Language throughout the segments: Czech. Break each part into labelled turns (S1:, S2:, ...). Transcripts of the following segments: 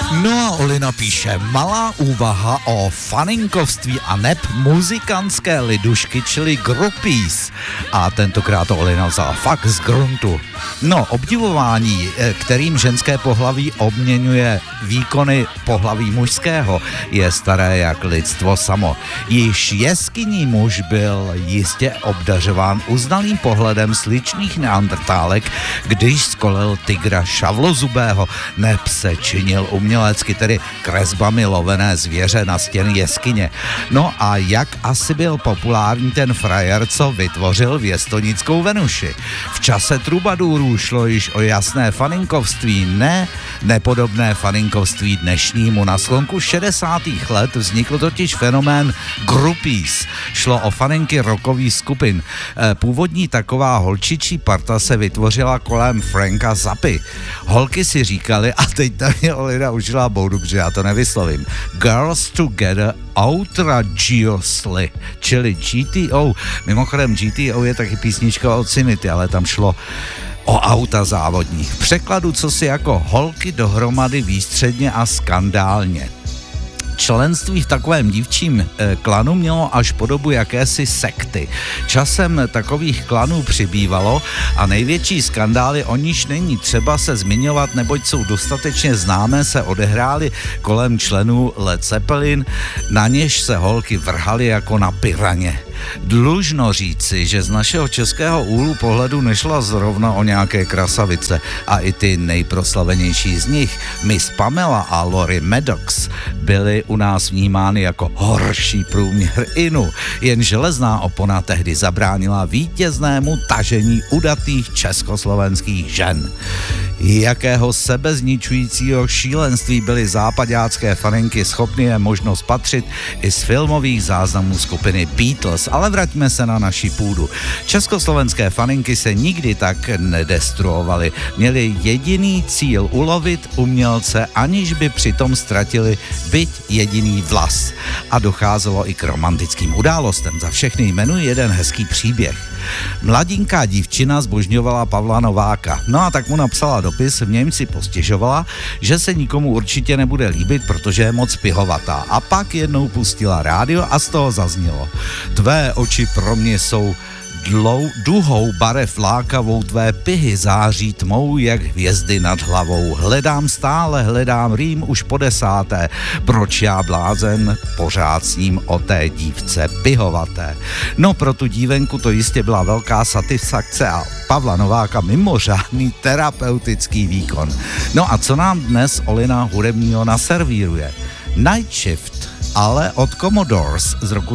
S1: No a Olina píše, malá úvaha o faninkovství a neb muzikantské lidušky, čili groupies. A tentokrát to Olina vzala fakt z gruntu. No, obdivování, kterým ženské pohlaví obměňuje výkony pohlaví mužského, je staré jak lidstvo samo. Již jeskyní muž byl jistě obdařován uznalým pohledem sličných neandertálek, když skolil tygra šavlozubého, neb se činil umělecky, tedy kresbami lovené zvěře na stěny jeskyně. No a jak asi byl populární ten frajer, co vytvořil věstonickou Venuši. V čase trubadůrů šlo již o jasné faninkovství, nepodobné faninkovství dnešnímu. Na sklonku 60. let vznikl totiž fenomén groupies. Šlo o faninky rockových skupin. Původní taková holčičí parta se vytvořila kolem Franka Zappy. Holky si říkali, a teď tady Olina užila boudu, protože já to nevyslovím, Girls Together Outrageously, čili GTO. Mimochodem GTO je taky písnička od Simity, ale tam šlo o auta závodní. V překladu cosi jako holky dohromady výstředně a skandálně. Členství v takovém dívčím klanu mělo až podobu jakési sekty. Časem takových klanů přibývalo a největší skandály, o níž není třeba se zmiňovat, neboť jsou dostatečně známé, se odehrály kolem členů Led Zeppelin, na něž se holky vrhaly jako na piraně. Dlužno říci, že z našeho českého úhlu pohledu nešla zrovna o nějaké krasavice a i ty nejproslavenější z nich, Miss Pamela a Lori Maddox, byly u nás vnímány jako horší průměr inu. Jen železná opona tehdy zabránila vítěznému tažení udatých československých žen. Jakého sebezničujícího šílenství byly západácké faninky schopny je možno spatřit i z filmových záznamů skupiny Beatles, ale vraťme se na naši půdu. Československé faninky se nikdy tak nedestruovaly. Měli jediný cíl ulovit umělce, aniž by přitom ztratili byť jediný vlas. A docházelo i k romantickým událostem. Za všechny jmenuji jeden hezký příběh. Mladinká dívčina zbožňovala Pavla Nováka. No a tak mu napsala dopis, v něm si postěžovala, že se nikomu určitě nebude líbit, protože je moc pihovatá. A pak jednou pustila rádio a z toho zaznělo: Tvé oči pro mě jsou duhou barev lákavou, tvé pihy září tmou, jak hvězdy nad hlavou. Hledám rým už po 10. Proč já blázen pořád s ním o té dívce pihovaté. No pro tu dívenku to jistě byla velká satisfakce a Pavla Nováka mimořádný terapeutický výkon. No a co nám dnes Olina hudebního naservíruje? Night Shift, ale od Commodores z roku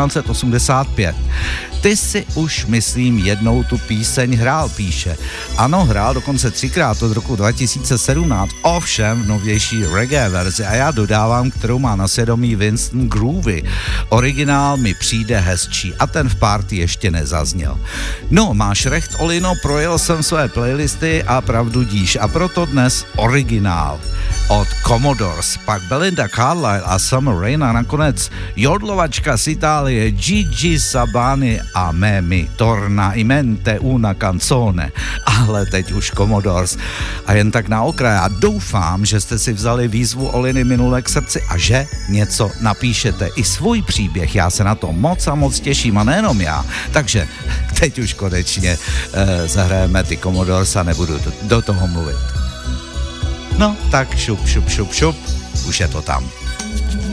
S1: 1985. Ty si už, myslím, jednou tu píseň hrál, píše. Ano, hrál dokonce 3krát od roku 2017, ovšem v novější reggae verzi a já dodávám, kterou má na svědomí Winston Groovy. Originál mi přijde hezčí a ten v party ještě nezazněl. No, máš recht, Olino, projel jsem své playlisty a pravdu díš a proto dnes originál od Commodores, pak Belinda Carlisle a Summer Rain a nakonec jodlovačka z Itálie Gigi Sabani a me mi torna in mente una canzone. Ale teď už Commodores. A jen tak na okraj a doufám, že jste si vzali výzvu Oliny minule k srdci a že něco napíšete. I svůj příběh, já se na to moc a moc těším a nejenom já. Takže teď už konečně zahrajeme ty Commodores a nebudu do toho mluvit. No, tak šup, už je to tam.